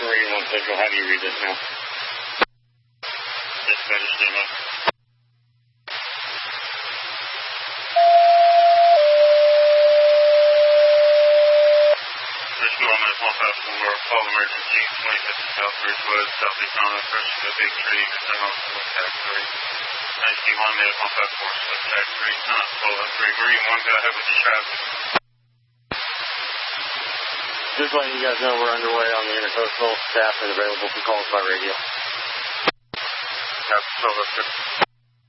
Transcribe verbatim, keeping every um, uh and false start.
Marine one Central, how do you read this now? Dispatch, stand up. Rescue on this one five four, call emergency, twenty-fifth South Bridgewood, Southeast Mountain, approaching the big tree, descend on split track three. ninety-one, minute one five four, split track three, not twelve oh three, Marine one, go ahead with the traffic. Just letting you guys know we're underway on the Intercoastal. Staff is available for calls by radio. That's twelve oh six.